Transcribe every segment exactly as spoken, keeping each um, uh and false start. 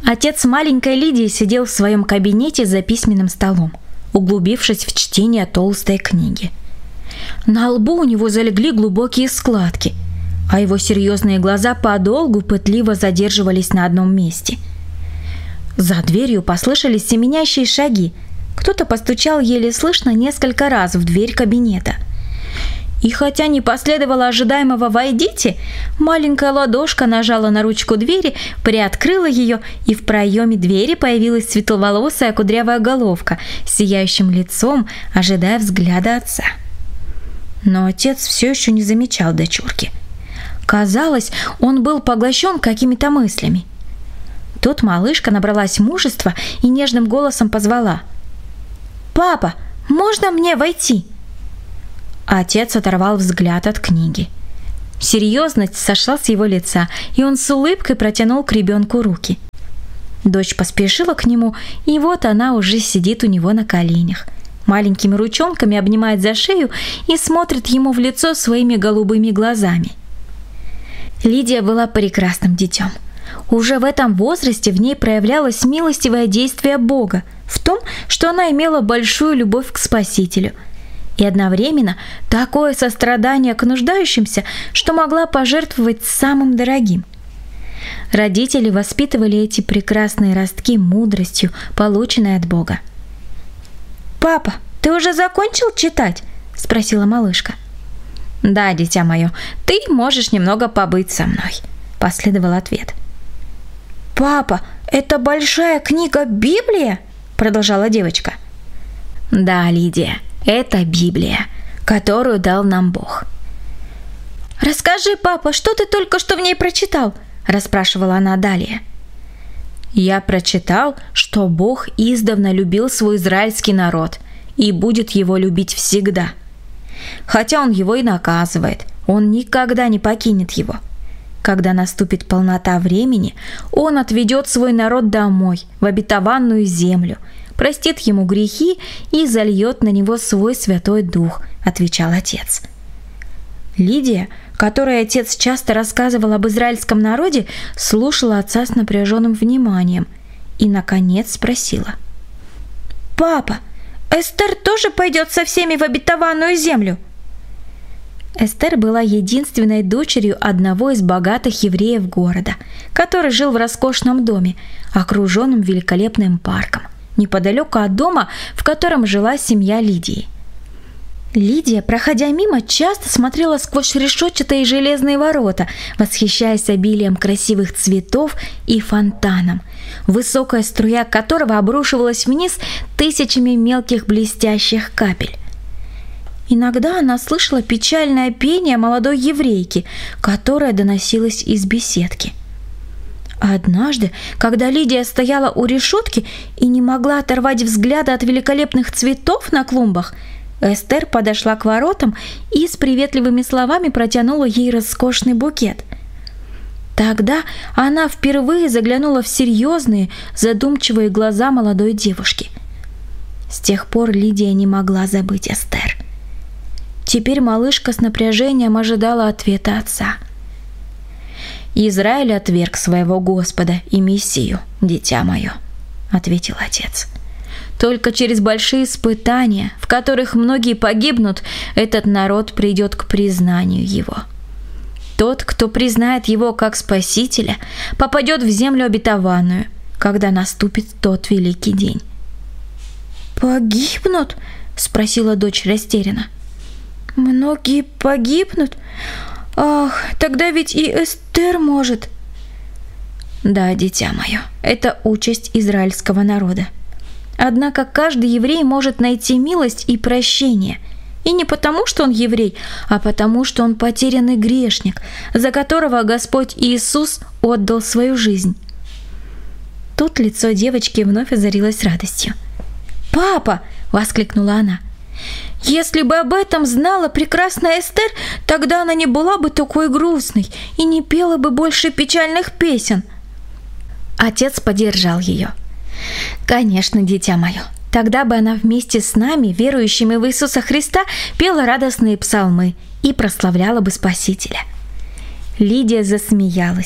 Отец маленькой Лидии сидел в своем кабинете за письменным столом, углубившись в чтение толстой книги. На лбу у него залегли глубокие складки, а его серьезные глаза подолгу пытливо задерживались на одном месте. За дверью послышались семенящие шаги. Кто-то постучал еле слышно несколько раз в дверь кабинета. И хотя не последовало ожидаемого «войдите», маленькая ладошка нажала на ручку двери, приоткрыла ее, и в проеме двери появилась светловолосая кудрявая головка с сияющим лицом, ожидая взгляда отца. Но отец все еще не замечал дочурки. Казалось, он был поглощен какими-то мыслями. Тут малышка набралась мужества и нежным голосом позвала: «Папа, можно мне войти?» Отец оторвал взгляд от книги. Серьезность сошла с его лица, и он с улыбкой протянул к ребенку руки. Дочь поспешила к нему, и вот она уже сидит у него на коленях. Маленькими ручонками обнимает за шею и смотрит ему в лицо своими голубыми глазами. Лидия была прекрасным детем. Уже в этом возрасте в ней проявлялось милостивое действие Бога в том, что она имела большую любовь к Спасителю и одновременно такое сострадание к нуждающимся, что могла пожертвовать самым дорогим. Родители воспитывали эти прекрасные ростки мудростью, полученной от Бога. «Папа, ты уже закончил читать?» – спросила малышка. «Да, дитя мое, ты можешь немного побыть со мной», – последовал ответ. «Папа, это большая книга Библия?» – продолжала девочка. «Да, Лидия, это Библия, которую дал нам Бог». «Расскажи, папа, что ты только что в ней прочитал?» – расспрашивала она далее. «Я прочитал, что Бог издавна любил свой израильский народ и будет его любить всегда. Хотя Он его и наказывает, Он никогда не покинет его. Когда наступит полнота времени, Он отведет свой народ домой, в обетованную землю, простит ему грехи и зальет на него свой Святой Дух», – отвечал отец. Лидия, которой отец часто рассказывал об израильском народе, слушала отца с напряженным вниманием и, наконец, спросила: «Папа, Эстер тоже пойдет со всеми в обетованную землю?» Эстер была единственной дочерью одного из богатых евреев города, который жил в роскошном доме, окруженном великолепным парком, неподалеку от дома, в котором жила семья Лидии. Лидия, проходя мимо, часто смотрела сквозь решетчатые железные ворота, восхищаясь обилием красивых цветов и фонтаном, высокая струя которого обрушивалась вниз тысячами мелких блестящих капель. Иногда она слышала печальное пение молодой еврейки, которое доносилось из беседки. Однажды, когда Лидия стояла у решетки и не могла оторвать взгляда от великолепных цветов на клумбах, Эстер подошла к воротам и с приветливыми словами протянула ей роскошный букет. Тогда она впервые заглянула в серьезные, задумчивые глаза молодой девушки. С тех пор Лидия не могла забыть Эстер. Теперь малышка с напряжением ожидала ответа отца. «Израиль отверг своего Господа и Мессию, дитя мое», — ответил отец. «Только через большие испытания, в которых многие погибнут, этот народ придет к признанию его. Тот, кто признает его как Спасителя, попадет в землю обетованную, когда наступит тот великий день». «Погибнут?» — спросила дочь растерянно. «Многие погибнут? Ах, тогда ведь и Эстер может». «Да, дитя мое, это участь израильского народа. Однако каждый еврей может найти милость и прощение, и не потому, что он еврей, а потому, что он потерянный грешник, за которого Господь Иисус отдал свою жизнь». Тут лицо девочки вновь озарилось радостью. «Папа!» — воскликнула она. «Если бы об этом знала прекрасная Эстер, тогда она не была бы такой грустной и не пела бы больше печальных песен». Отец поддержал ее. «Конечно, дитя мое, тогда бы она вместе с нами, верующими в Иисуса Христа, пела радостные псалмы и прославляла бы Спасителя». Лидия засмеялась.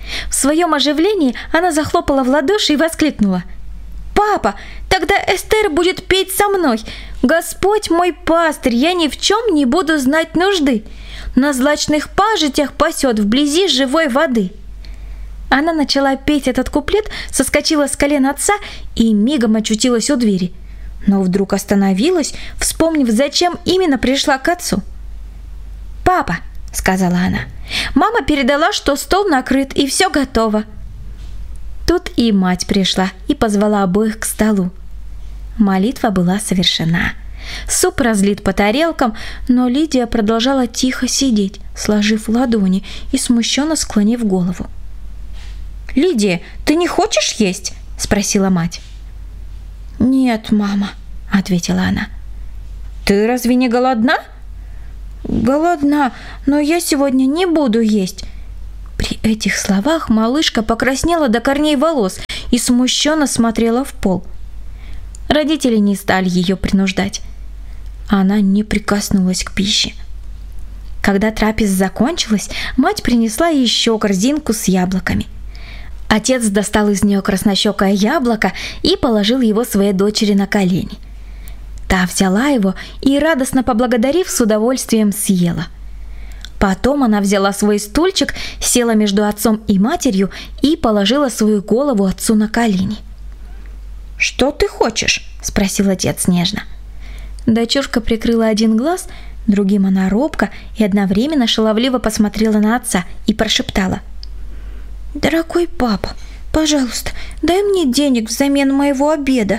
В своем оживлении она захлопала в ладоши и воскликнула: «Папа, тогда Эстер будет петь со мной. Господь мой пастырь, я ни в чем не буду знать нужды. На злачных пажитях пасет вблизи живой воды». Она начала петь этот куплет, соскочила с колен отца и мигом очутилась у двери. Но вдруг остановилась, вспомнив, зачем именно пришла к отцу. «Папа», — сказала она, — «мама передала, что стол накрыт и все готово». Тут и мать пришла и позвала обоих к столу. Молитва была совершена. Суп разлит по тарелкам, но Лидия продолжала тихо сидеть, сложив ладони и смущенно склонив голову. «Лидия, ты не хочешь есть?» – спросила мать. «Нет, мама», – ответила она. «Ты разве не голодна?» «Голодна, но я сегодня не буду есть». При этих словах малышка покраснела до корней волос и смущенно смотрела в пол. Родители не стали ее принуждать. Она не прикоснулась к пище. Когда трапеза закончилась, мать принесла еще корзинку с яблоками. Отец достал из нее краснощекое яблоко и положил его своей дочери на колени. Та взяла его и, радостно поблагодарив, с удовольствием съела. Потом она взяла свой стульчик, села между отцом и матерью и положила свою голову отцу на колени. «Что ты хочешь?» – спросил отец нежно. Дочурка прикрыла один глаз, другим она робко и одновременно шаловливо посмотрела на отца и прошептала: «Дорогой папа, пожалуйста, дай мне денег взамен моего обеда».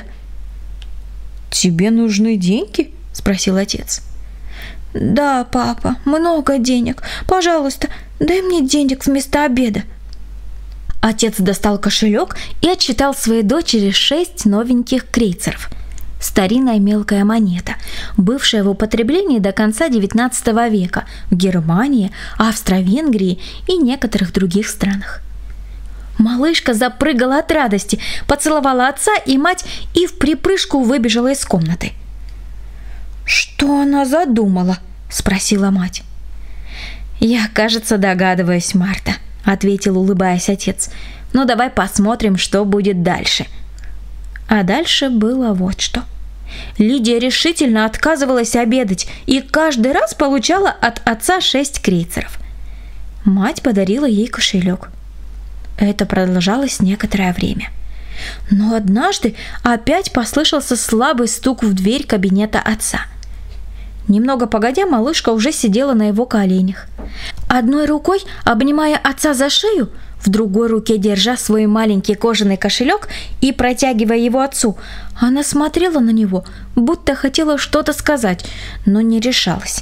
«Тебе нужны деньги?» – спросил отец. «Да, папа, много денег. Пожалуйста, дай мне денег вместо обеда». Отец достал кошелек и отсчитал своей дочери шесть новеньких крейцеров. Старинная мелкая монета, бывшая в употреблении до конца девятнадцатого века в Германии, Австро-Венгрии и некоторых других странах. Малышка запрыгала от радости, поцеловала отца и мать и вприпрыжку выбежала из комнаты. «Что она задумала?» – спросила мать. «Я, кажется, догадываюсь, Марта», – ответил, улыбаясь, отец. «Ну, давай посмотрим, что будет дальше». А дальше было вот что. Лидия решительно отказывалась обедать и каждый раз получала от отца шесть крейцеров. Мать подарила ей кошелек. Это продолжалось некоторое время. Но однажды опять послышался слабый стук в дверь кабинета отца. Немного погодя, малышка уже сидела на его коленях. Одной рукой обнимая отца за шею, в другой руке держа свой маленький кожаный кошелек и протягивая его отцу, она смотрела на него, будто хотела что-то сказать, но не решалась.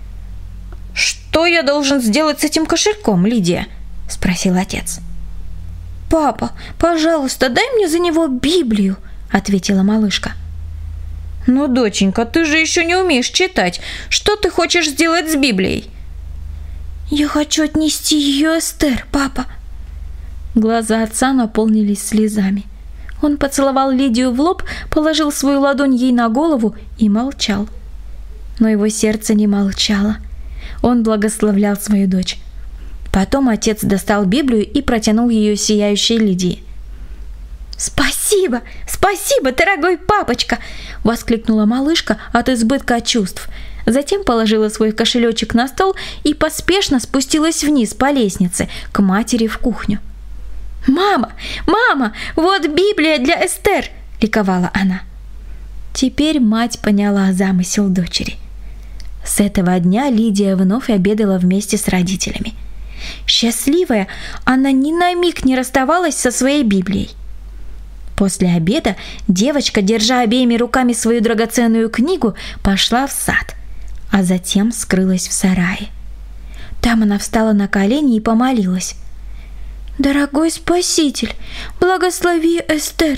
«Что я должен сделать с этим кошельком, Лидия?» – спросил отец. «Папа, пожалуйста, дай мне за него Библию», – ответила малышка. «Ну, доченька, ты же еще не умеешь читать. Что ты хочешь сделать с Библией?» «Я хочу отнести ее Эстер, папа». Глаза отца наполнились слезами. Он поцеловал Лидию в лоб, положил свою ладонь ей на голову и молчал. Но его сердце не молчало. Он благословлял свою дочь. Потом отец достал Библию и протянул ее сияющей Лидии. «Спасибо, спасибо, дорогой папочка!» – воскликнула малышка от избытка чувств. Затем положила свой кошелечек на стол и поспешно спустилась вниз по лестнице к матери в кухню. «Мама, мама, вот Библия для Эстер!» – ликовала она. Теперь мать поняла замысел дочери. С этого дня Лидия вновь обедала вместе с родителями. Счастливая, она ни на миг не расставалась со своей Библией. После обеда девочка, держа обеими руками свою драгоценную книгу, пошла в сад, а затем скрылась в сарае. Там она встала на колени и помолилась. «Дорогой Спаситель, благослови Эстер!»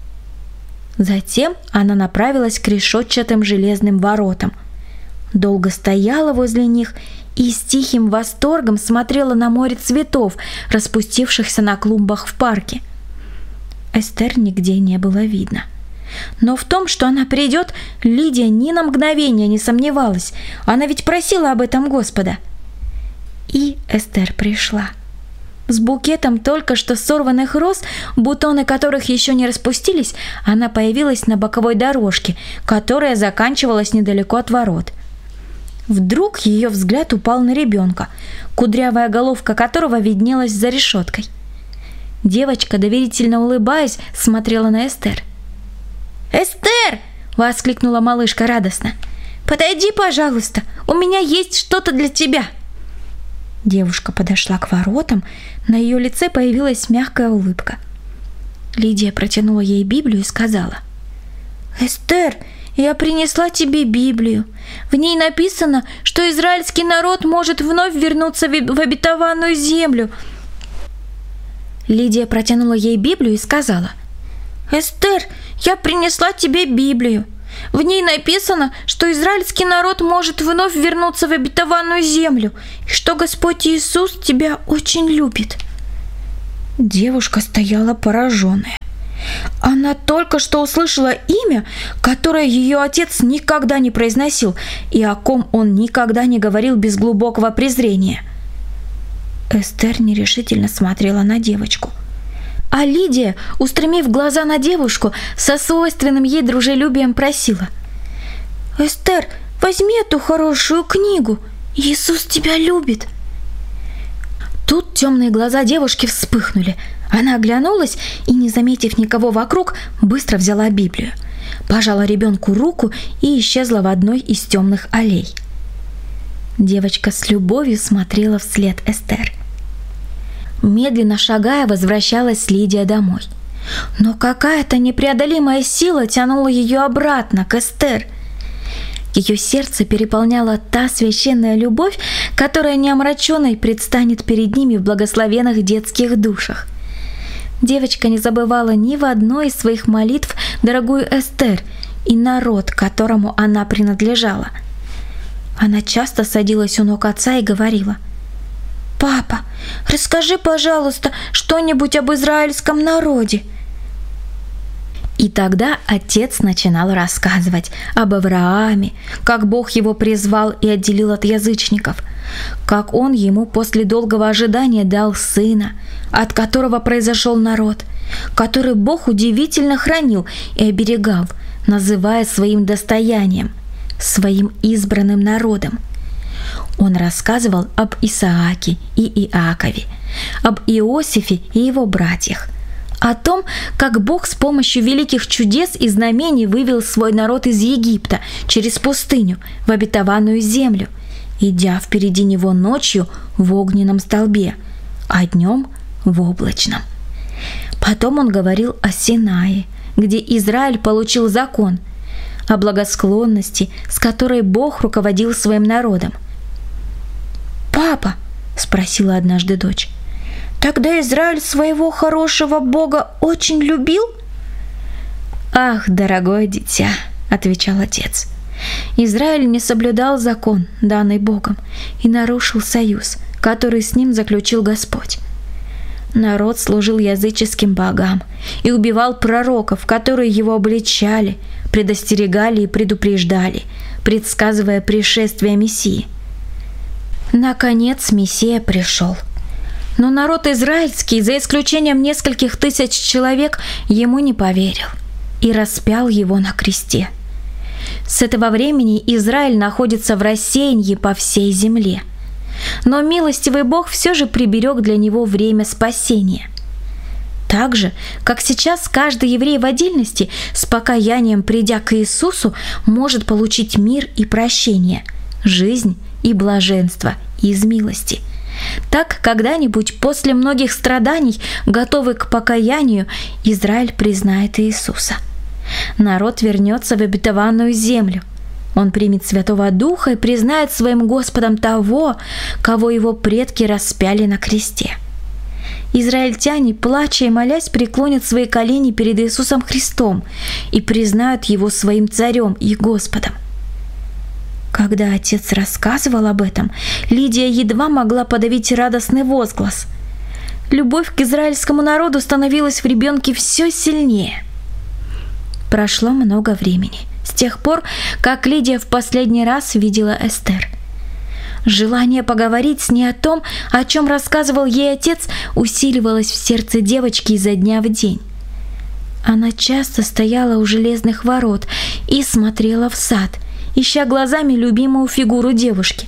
Затем она направилась к решетчатым железным воротам. Долго стояла возле них и с тихим восторгом смотрела на море цветов, распустившихся на клумбах в парке. Эстер нигде не было видно. Но в том, что она придет, Лидия ни на мгновение не сомневалась. Она ведь просила об этом Господа. И Эстер пришла. С букетом только что сорванных роз, бутоны которых еще не распустились, она появилась на боковой дорожке, которая заканчивалась недалеко от ворот. Вдруг ее взгляд упал на ребенка, кудрявая головка которого виднелась за решеткой. Девочка, доверительно улыбаясь, смотрела на Эстер. «Эстер!» — воскликнула малышка радостно. «Подойди, пожалуйста, у меня есть что-то для тебя!» Девушка подошла к воротам, на ее лице появилась мягкая улыбка. Лидия протянула ей Библию и сказала: «Эстер, я принесла тебе Библию. В ней написано, что израильский народ может вновь вернуться в обетованную землю». Лидия протянула ей Библию и сказала: «Эстер, я принесла тебе Библию. В ней написано, что израильский народ может вновь вернуться в обетованную землю, и что Господь Иисус тебя очень любит». Девушка стояла пораженная. Она только что услышала имя, которое ее отец никогда не произносил и о ком он никогда не говорил без глубокого презрения. Эстер нерешительно смотрела на девочку. А Лидия, устремив глаза на девушку, со свойственным ей дружелюбием просила: «Эстер, возьми эту хорошую книгу. Иисус тебя любит». Тут темные глаза девушки вспыхнули. Она оглянулась и, не заметив никого вокруг, быстро взяла Библию, пожала ребенку руку и исчезла в одной из темных аллей. Девочка с любовью смотрела вслед Эстер. Медленно шагая, возвращалась Лидия домой. Но какая-то непреодолимая сила тянула ее обратно к Эстер. Ее сердце переполняла та священная любовь, которая неомраченной предстанет перед ними в благословенных детских душах. Девочка не забывала ни в одной из своих молитв дорогую Эстер и народ, которому она принадлежала. Она часто садилась у ног отца и говорила: «Папа, расскажи, пожалуйста, что-нибудь об израильском народе». И тогда отец начинал рассказывать об Аврааме, как Бог его призвал и отделил от язычников, как он ему после долгого ожидания дал сына, от которого произошел народ, который Бог удивительно хранил и оберегал, называя своим достоянием, своим избранным народом. Он рассказывал об Исааке и Иакове, об Иосифе и его братьях, о том, как Бог с помощью великих чудес и знамений вывел свой народ из Египта через пустыню в обетованную землю, идя впереди него ночью в огненном столбе, а днем в облачном. Потом он говорил о Синае, где Израиль получил закон, о благосклонности, с которой Бог руководил своим народом. «Папа», — спросила однажды дочь, — «тогда Израиль своего хорошего Бога очень любил?» «Ах, дорогое дитя», — отвечал отец, — «Израиль не соблюдал закон, данный Богом, и нарушил союз, который с ним заключил Господь. Народ служил языческим богам и убивал пророков, которые его обличали, предостерегали и предупреждали, предсказывая пришествие Мессии. Наконец Мессия пришел. Но народ израильский, за исключением нескольких тысяч человек, ему не поверил и распял его на кресте. С этого времени Израиль находится в рассеянии по всей земле. Но милостивый Бог все же приберег для него время спасения. Так же, как сейчас каждый еврей в отдельности, с покаянием придя к Иисусу, может получить мир и прощение, жизнь и блаженство из милости. Так когда-нибудь после многих страданий, готовый к покаянию, Израиль признает Иисуса. Народ вернется в обетованную землю. Он примет Святого Духа и признает своим Господом того, кого его предки распяли на кресте. Израильтяне, плача и молясь, преклонят свои колени перед Иисусом Христом и признают Его своим Царем и Господом. Когда отец рассказывал об этом, Лидия едва могла подавить радостный возглас. Любовь к израильскому народу становилась в ребенке все сильнее. Прошло много времени с тех пор, как Лидия в последний раз видела Эстер. Желание поговорить с ней о том, о чем рассказывал ей отец, усиливалось в сердце девочки изо дня в день. Она часто стояла у железных ворот и смотрела в сад, ища глазами любимую фигуру девушки.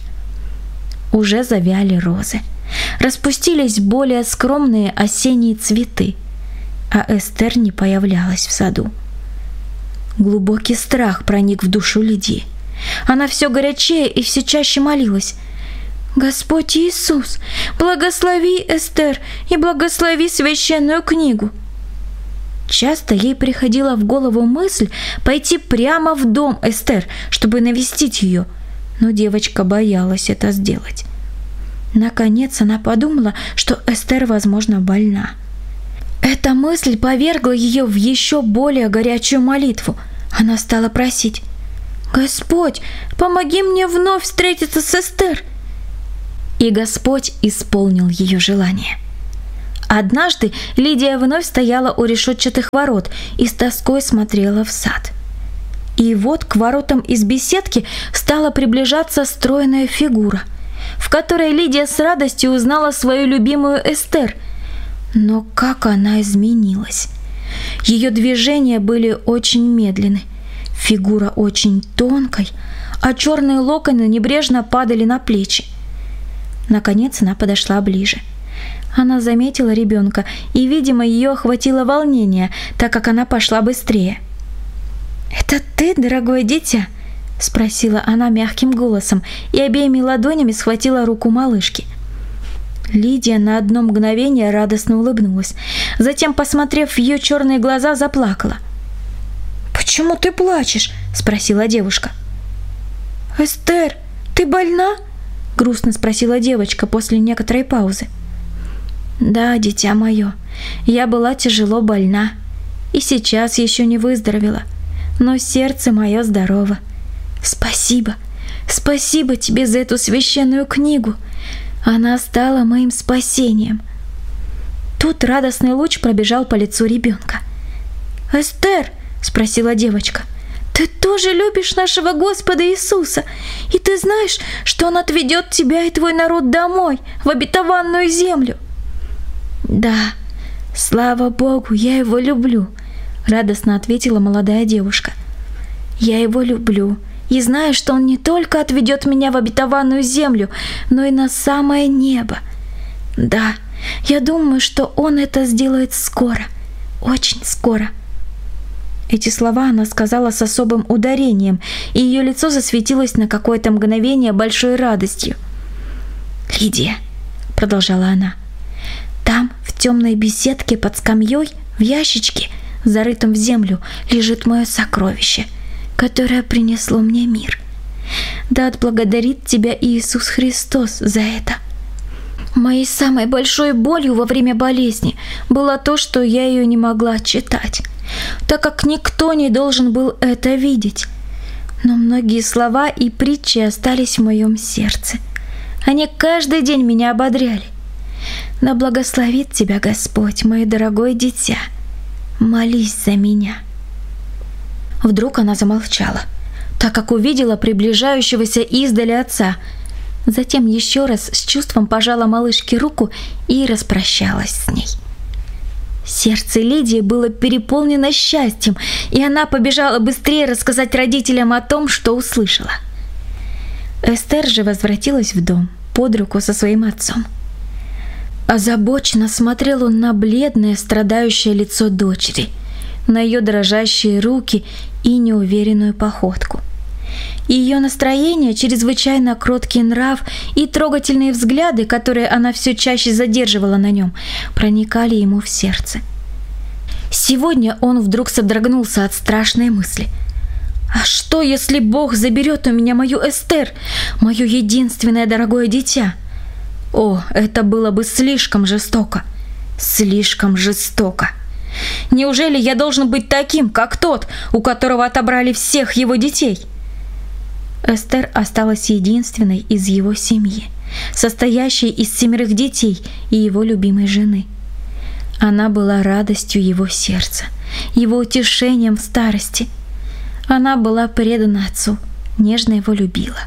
Уже завяли розы, распустились более скромные осенние цветы, а Эстер не появлялась в саду. Глубокий страх проник в душу Лидии. Она все горячее и все чаще молилась: «Господь Иисус, благослови Эстер и благослови священную книгу». Часто ей приходила в голову мысль пойти прямо в дом Эстер, чтобы навестить ее, но девочка боялась это сделать. Наконец она подумала, что Эстер, возможно, больна. Эта мысль повергла ее в еще более горячую молитву. Она стала просить: «Господь, помоги мне вновь встретиться с Эстер». И Господь исполнил ее желание. Однажды Лидия вновь стояла у решетчатых ворот и с тоской смотрела в сад. И вот к воротам из беседки стала приближаться стройная фигура, в которой Лидия с радостью узнала свою любимую Эстер. Но как она изменилась! Ее движения были очень медленны, фигура очень тонкой, а черные локоны небрежно падали на плечи. Наконец она подошла ближе. Она заметила ребенка, и, видимо, ее охватило волнение, так как она пошла быстрее. «Это ты, дорогое дитя?» – спросила она мягким голосом и обеими ладонями схватила руку малышки. Лидия на одно мгновение радостно улыбнулась, затем, посмотрев в ее черные глаза, заплакала. «Почему ты плачешь?» – спросила девушка. «Эстер, ты больна?» – грустно спросила девочка после некоторой паузы. «Да, дитя мое, я была тяжело больна и сейчас еще не выздоровела, но сердце мое здорово. Спасибо, спасибо тебе за эту священную книгу. Она стала моим спасением». Тут радостный луч пробежал по лицу ребенка. «Эстер», — спросила девочка, — «ты тоже любишь нашего Господа Иисуса, и ты знаешь, что Он отведет тебя и твой народ домой, в обетованную землю?» «Да, слава Богу, я Его люблю», — радостно ответила молодая девушка. «Я Его люблю и знаю, что Он не только отведет меня в обетованную землю, но и на самое небо. Да, я думаю, что Он это сделает скоро, очень скоро». Эти слова она сказала с особым ударением, и ее лицо засветилось на какое-то мгновение большой радостью. «Лидия», — продолжала она, — «там, в темной беседке под скамьей, в ящичке, зарытом в землю, лежит мое сокровище, которое принесло мне мир. Да отблагодарит тебя Иисус Христос за это. Моей самой большой болью во время болезни было то, что я ее не могла читать, так как никто не должен был это видеть. Но многие слова и притчи остались в моем сердце. Они каждый день меня ободряли. Да благословит тебя Господь, мое дорогое дитя. Молись за меня». Вдруг она замолчала, так как увидела приближающегося издали отца. Затем еще раз с чувством пожала малышке руку и распрощалась с ней. Сердце Лидии было переполнено счастьем, и она побежала быстрее рассказать родителям о том, что услышала. Эстер же возвратилась в дом под руку со своим отцом. Озабоченно смотрел он на бледное, страдающее лицо дочери, на ее дрожащие руки и неуверенную походку. Ее настроение, чрезвычайно кроткий нрав и трогательные взгляды, которые она все чаще задерживала на нем, проникали ему в сердце. Сегодня он вдруг содрогнулся от страшной мысли. «А что, если Бог заберет у меня мою Эстер, мое единственное дорогое дитя? О, это было бы слишком жестоко, слишком жестоко. Неужели я должен быть таким, как тот, у которого отобрали всех его детей?» Эстер осталась единственной из его семьи, состоящей из семерых детей и его любимой жены. Она была радостью его сердца, его утешением в старости. Она была предана отцу, нежно его любила.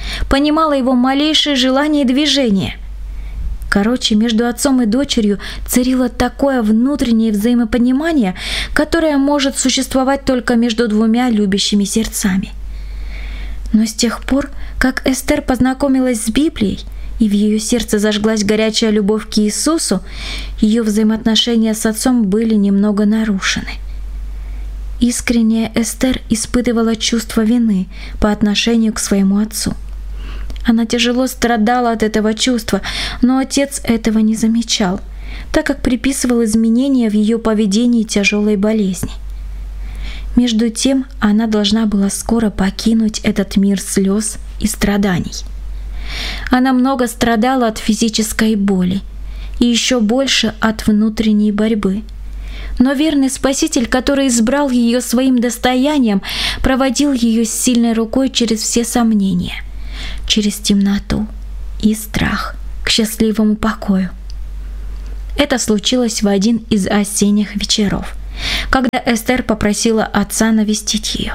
понимала его малейшее желание и движение. Короче, между отцом и дочерью царило такое внутреннее взаимопонимание, которое может существовать только между двумя любящими сердцами. Но с тех пор, как Эстер познакомилась с Библией, и в ее сердце зажглась горячая любовь к Иисусу, ее взаимоотношения с отцом были немного нарушены. Искренняя Эстер испытывала чувство вины по отношению к своему отцу. Она тяжело страдала от этого чувства, но отец этого не замечал, так как приписывал изменения в ее поведении тяжелой болезни. Между тем, она должна была скоро покинуть этот мир слез и страданий. Она много страдала от физической боли и еще больше от внутренней борьбы. Но верный Спаситель, который избрал ее своим достоянием, проводил ее с сильной рукой через все сомнения, через темноту и страх к счастливому покою. Это случилось в один из осенних вечеров, когда Эстер попросила отца навестить ее.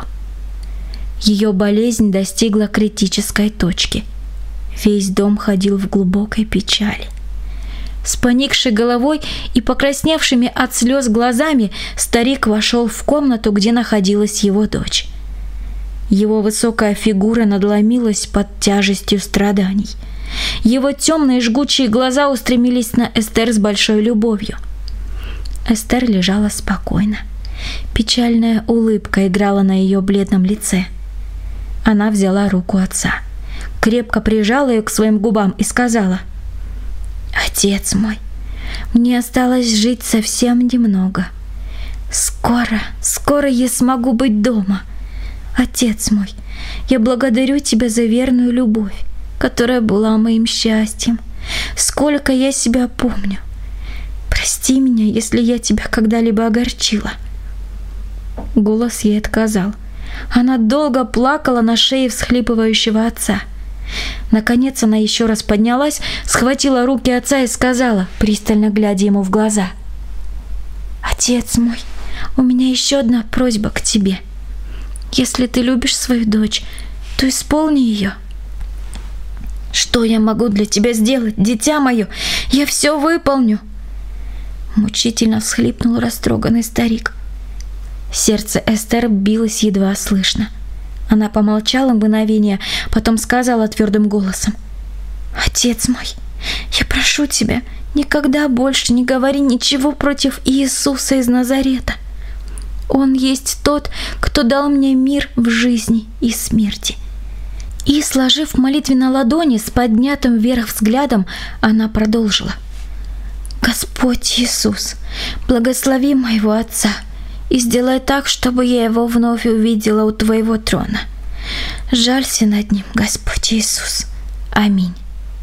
Ее болезнь достигла критической точки. Весь дом ходил в глубокой печали. С поникшей головой и покрасневшими от слез глазами старик вошел в комнату, где находилась его дочь. Его высокая фигура надломилась под тяжестью страданий. Его темные жгучие глаза устремились на Эстер с большой любовью. Эстер лежала спокойно. Печальная улыбка играла на ее бледном лице. Она взяла руку отца, крепко прижала ее к своим губам и сказала: «Отец мой, мне осталось жить совсем немного. Скоро, скоро я смогу быть дома. Отец мой, я благодарю тебя за верную любовь, которая была моим счастьем, сколько я себя помню. Прости меня, если я тебя когда-либо огорчила». Голос ей отказал. Она долго плакала на шее всхлипывающего отца. Наконец она еще раз поднялась, схватила руки отца и сказала, пристально глядя ему в глаза: «Отец мой, у меня еще одна просьба к тебе. Если ты любишь свою дочь, то исполни ее». «Что я могу для тебя сделать, дитя мое? Я все выполню!» Мучительно всхлипнул растроганный старик. Сердце Эстер билось едва слышно. Она помолчала мгновение, потом сказала твердым голосом: «Отец мой, я прошу тебя, никогда больше не говори ничего против Иисуса из Назарета. Он есть тот, кто дал мне мир в жизни и смерти». И, сложив молитвенно ладони с поднятым вверх взглядом, она продолжила: «Господь Иисус, благослови моего отца и сделай так, чтобы я его вновь увидела у Твоего трона. Жалься над ним, Господь Иисус. Аминь».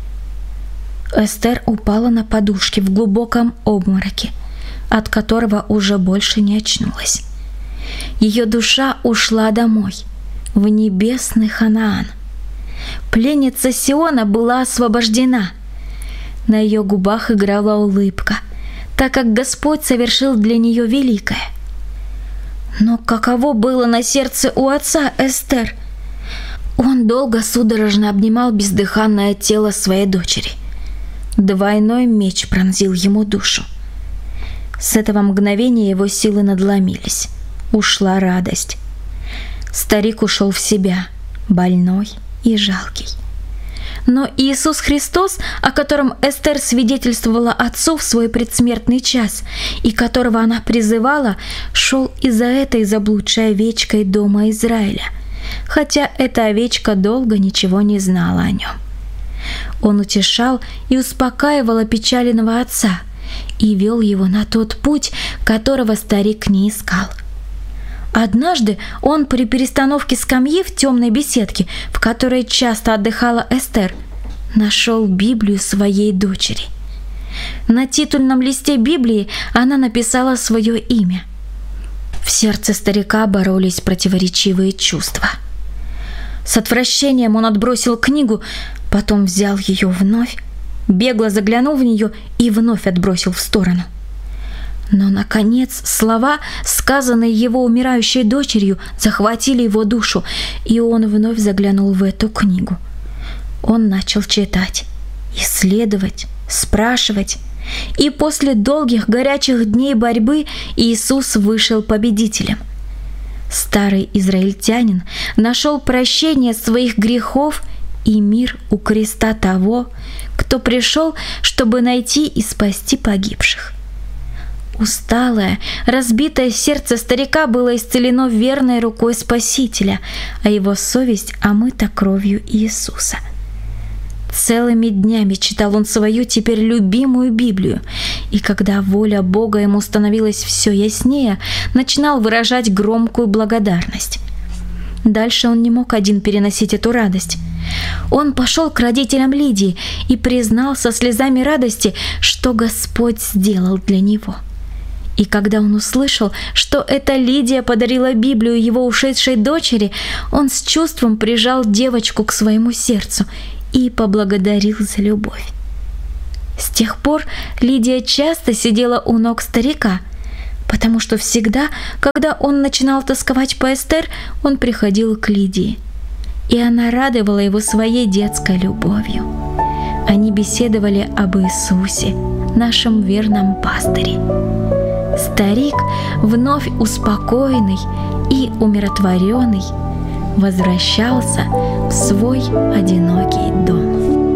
Эстер упала на подушки в глубоком обмороке, от которого уже больше не очнулась. Ее душа ушла домой, в небесный Ханаан. Пленница Сиона была освобождена. На ее губах играла улыбка, так как Господь совершил для нее великое. Но каково было на сердце у отца Эстер? Он долго судорожно обнимал бездыханное тело своей дочери. Двойной меч пронзил ему душу. С этого мгновения его силы надломились. Ушла радость. Старик ушел в себя, больной и жалкий. Но Иисус Христос, о котором Эстер свидетельствовала отцу в свой предсмертный час и которого она призывала, шел и за этой заблудшей овечкой дома Израиля, хотя эта овечка долго ничего не знала о нем. Он утешал и успокаивал опечаленного отца и вел его на тот путь, которого старик не искал. Однажды он при перестановке скамьи в темной беседке, в которой часто отдыхала Эстер, нашел Библию своей дочери. На титульном листе Библии она написала свое имя. В сердце старика боролись противоречивые чувства. С отвращением он отбросил книгу, потом взял ее вновь, бегло заглянул в нее и вновь отбросил в сторону. Но, наконец, слова, сказанные его умирающей дочерью, захватили его душу, и он вновь заглянул в эту книгу. Он начал читать, исследовать, спрашивать. И после долгих горячих дней борьбы Иисус вышел победителем. Старый израильтянин нашел прощение своих грехов и мир у креста того, кто пришел, чтобы найти и спасти погибших. Усталое, разбитое сердце старика было исцелено верной рукой Спасителя, а его совесть омыта кровью Иисуса. Целыми днями читал он свою теперь любимую Библию, и когда воля Бога ему становилась все яснее, начинал выражать громкую благодарность. Дальше он не мог один переносить эту радость. Он пошел к родителям Лидии и признал со слезами радости, что Господь сделал для него. И когда он услышал, что эта Лидия подарила Библию его ушедшей дочери, он с чувством прижал девочку к своему сердцу и поблагодарил за любовь. С тех пор Лидия часто сидела у ног старика, потому что всегда, когда он начинал тосковать по Эстер, он приходил к Лидии, и она радовала его своей детской любовью. Они беседовали об Иисусе, нашем верном пастыре. Старик, вновь успокоенный и умиротворенный, возвращался в свой одинокий дом.